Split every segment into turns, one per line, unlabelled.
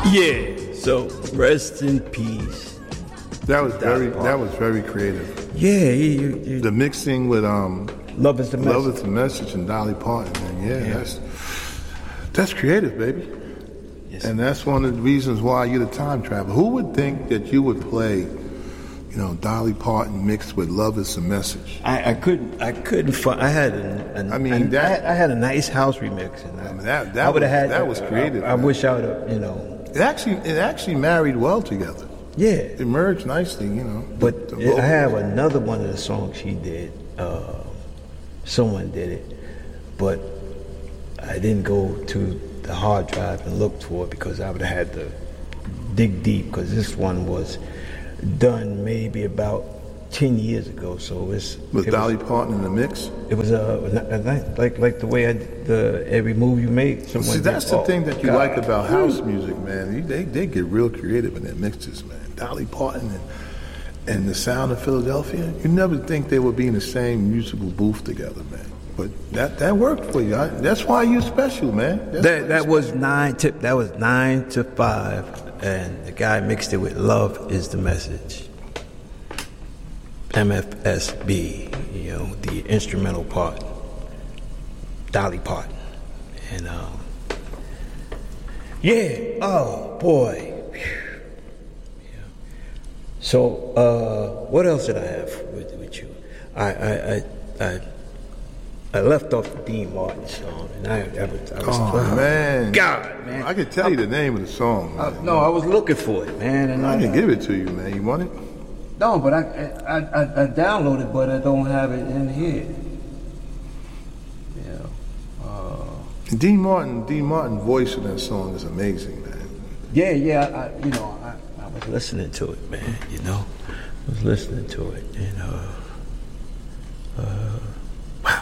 Yeah. So rest in peace.
That was very creative.
Yeah.
The mixing with
Love Is the Message.
Love Is the Message and Dolly Parton, man. Yeah. That's creative, baby.
Yes.
And that's one of the reasons why you're the time traveler. Who would think that you would play, Dolly Parton mixed with Love Is the Message?
I couldn't find. I had I had a nice house remix, and
that was creative.
I wish I would have,
It actually married well together.
Yeah.
It merged nicely,
But I have another one of the songs she did. Someone did it, but I didn't go to the hard drive and look for it because I would have had to dig deep, because this one was done maybe about 10 years ago. So it
was Dolly Parton in the mix?
It was like the way every move you make.
See, that's the thing that you like about house music, man. They get real creative in their mixes, man. Dolly Parton and the sound of Philadelphia. You never think they would be in the same musical booth together, man. But that worked for you. That's why you're special, man.
That was 9 to 5, and the guy mixed it with Love Is the Message. MFSB, the instrumental part, Dolly Parton, and oh boy. So what else did I have with you? I left off the Dean Martin song, and I was
man,
God, man,
I could tell you the name of the song.
No, I was looking for it, man, and
I can give it to you, man. You want it?
No, but I downloaded, but I don't have it in here.
Dean Martin voice in that song is amazing, man.
Yeah. I was listening to it, man. I was listening to it, and wow.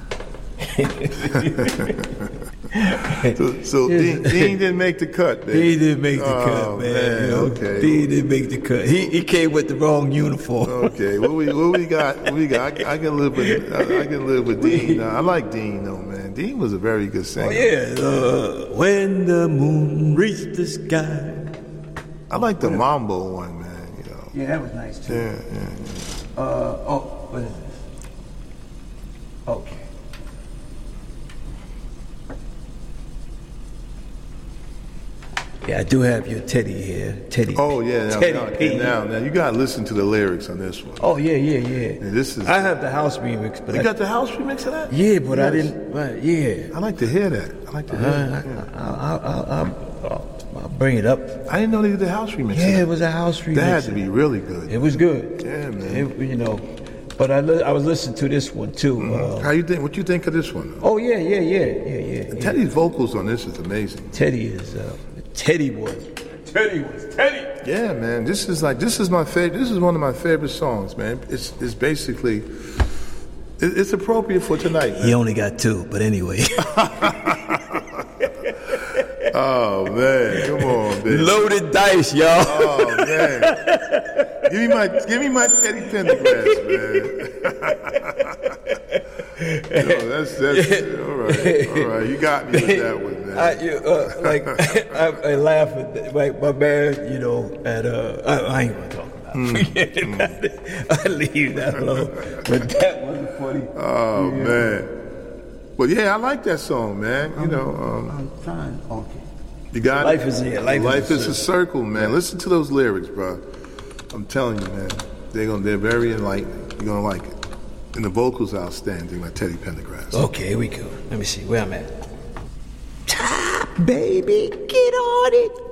so Dean didn't make the cut, man.
He didn't make the cut, man.
Okay.
Dean didn't make the cut. He came with the wrong uniform.
Okay. What we got? I can live with Dean. I like Dean though, man. Dean was a very good singer.
Oh yeah. When the moon reached the sky.
I like the Mambo one, man.
Yeah, that was nice too.
Yeah.
What is this? Okay. Yeah, I do have your Teddy here. Teddy.
Oh yeah. Now you gotta listen to the lyrics on this one.
Oh yeah.
And this is.
I have the house remix, but
you got the house remix of that?
Yeah, but yes. I didn't. Yeah.
I like to hear that.
I'll bring it up.
I didn't know they did the house remix.
Yeah, it was a house remix.
That had to be really good.
It was good.
Yeah, man.
But I was listening to this one too.
Mm-hmm. How you think? What you think of this one?
Oh yeah.
Teddy's vocals on this is amazing.
Teddy was Teddy.
Yeah, man. This is my favorite. This is one of my favorite songs, man. It's basically it's appropriate for tonight. Man.
He only got 2, but anyway.
Oh man, come on, baby.
Loaded dice, y'all.
Oh man, give me my Teddy Pendergrass, man. That's all right. You got me with that one, man.
I laugh at my man, at I ain't gonna talk about it. Forget about it. I leave that alone. But that was funny.
Oh man. But yeah, I like that song, man.
I'm trying. Okay.
You got
Life
it?
is here.
Life is a circle, man. Listen to those lyrics, bro. I'm telling you, man. They're very enlightening. You're gonna like it. And the vocals are outstanding, like Teddy Pendergrass.
Okay, here we go. Let me see where I'm at. Top, baby, get on it.